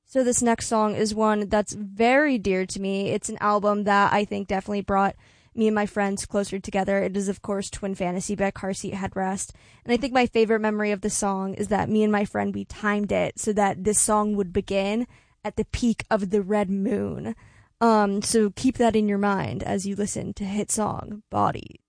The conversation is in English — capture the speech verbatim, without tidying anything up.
So this next song is one that's very dear to me. It's an album that I think definitely brought me and my friends closer together. It is, of course, Twin Fantasy by Car Seat Headrest. And I think my favorite memory of the song is that me and my friend, we timed it so that this song would begin at the peak of the red moon. Um, so keep that in your mind as you listen to hit song Bodies.